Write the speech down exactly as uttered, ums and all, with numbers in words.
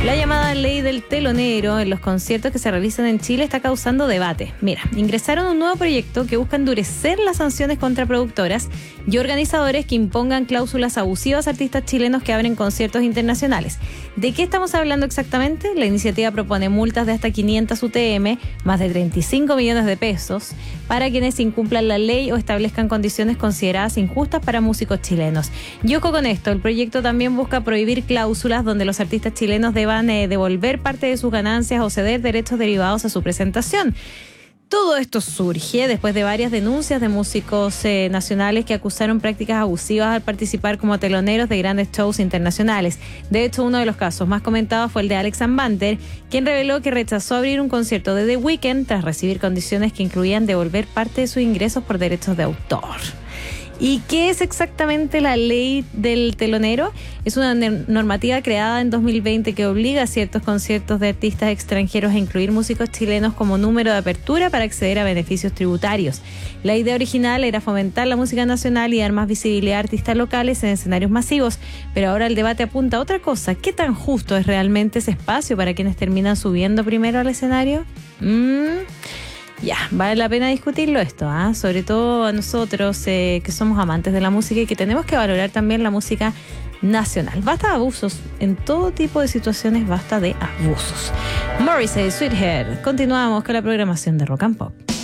La llamada ley del telonero en los conciertos que se realizan en Chile está causando debate. Mira, ingresaron un nuevo proyecto que busca endurecer las sanciones contra productoras y organizadores que impongan cláusulas abusivas a artistas chilenos que abren conciertos internacionales. ¿De qué estamos hablando exactamente? La iniciativa propone multas de hasta quinientos U T M, más de treinta y cinco millones de pesos, para quienes incumplan la ley o establezcan condiciones consideradas injustas para músicos chilenos. Y ojo con esto, el proyecto también busca prohibir cláusulas donde los artistas chilenos deban eh, devolver parte de sus ganancias o ceder derechos derivados a su presentación. Todo esto surge después de varias denuncias de músicos eh, nacionales que acusaron prácticas abusivas al participar como teloneros de grandes shows internacionales. De hecho, uno de los casos más comentados fue el de Alex Banter, quien reveló que rechazó abrir un concierto de The Weeknd tras recibir condiciones que incluían devolver parte de sus ingresos por derechos de autor. ¿Y qué es exactamente la ley del telonero? Es una normativa creada en dos mil veinte que obliga a ciertos conciertos de artistas extranjeros a incluir músicos chilenos como número de apertura para acceder a beneficios tributarios. La idea original era fomentar la música nacional y dar más visibilidad a artistas locales en escenarios masivos, pero ahora el debate apunta a otra cosa. ¿Qué tan justo es realmente ese espacio para quienes terminan subiendo primero al escenario? Mmm... Ya, vale la pena discutirlo esto, ¿eh? Sobre todo a nosotros eh, que somos amantes de la música y que tenemos que valorar también la música nacional. Basta de abusos, en todo tipo de situaciones basta de abusos. Morrissey, Sweetheart. Continuamos con la programación de Rock and Pop.